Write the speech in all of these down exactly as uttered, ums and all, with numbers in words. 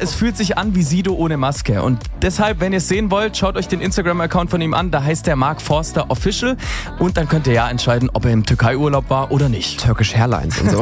es fühlt sich an wie Sido ohne Maske. Und deshalb, wenn ihr es sehen wollt, schaut euch den Instagram-Account von ihm an. Da heißt der Mark Forster Official. Und dann könnt ihr ja entscheiden, ob er im Türkei-Urlaub war oder nicht. Turkish Airlines und so.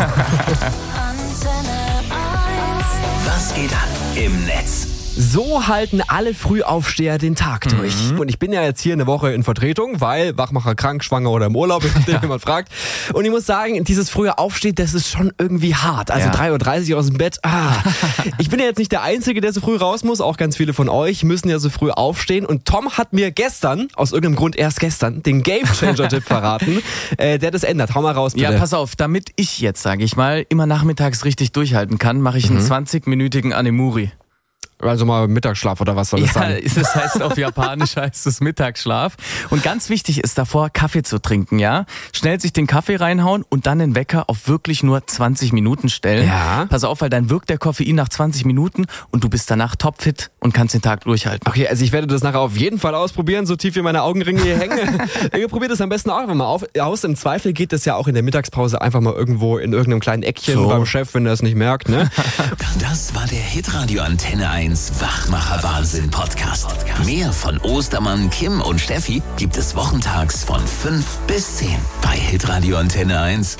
Was geht ab im Netz? So halten alle Frühaufsteher den Tag durch. Mhm. Und ich bin ja jetzt hier eine Woche in Vertretung, weil Wachmacher krank, schwanger oder im Urlaub, wenn ja. jemand fragt. Und ich muss sagen, dieses frühe Aufstehen, das ist schon irgendwie hart. Also ja. drei Uhr dreißig aus dem Bett. Ah. Ich bin ja jetzt nicht der Einzige, der so früh raus muss. Auch ganz viele von euch müssen ja so früh aufstehen. Und Tom hat mir gestern, aus irgendeinem Grund erst gestern, den Gamechanger-Tipp verraten, äh, der das ändert. Hau mal raus, bitte. Ja, pass auf. Damit ich jetzt, sage ich mal, immer nachmittags richtig durchhalten kann, mache ich einen mhm. zwanzig-minütigen Anemuri. Also mal Mittagsschlaf oder was soll das ja, sein? Ja, das heißt auf Japanisch heißt es Mittagsschlaf. Und ganz wichtig ist davor, Kaffee zu trinken, ja? Schnell sich den Kaffee reinhauen und dann den Wecker auf wirklich nur zwanzig Minuten stellen. Ja. Pass auf, weil dann wirkt der Koffein nach zwanzig Minuten und du bist danach topfit und kannst den Tag durchhalten. Okay, also ich werde das nachher auf jeden Fall ausprobieren, so tief wie meine Augenringe hier hängen. Ihr probiert es am besten auch einfach mal auf, aus. Im Zweifel geht das ja auch in der Mittagspause einfach mal irgendwo in irgendeinem kleinen Eckchen so. Beim Chef, wenn er es nicht merkt, ne? Das war der Hitradio Antenne eins Wachmacher Wahnsinn Podcast. Mehr von Ostermann, Kim und Steffi gibt es wochentags von fünf bis zehn bei Hitradio Antenne eins.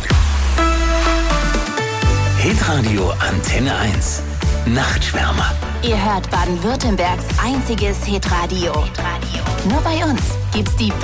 Hitradio Antenne eins. Nachtschwärmer. Ihr hört Baden-Württembergs einziges Hitradio. Nur bei uns gibt's die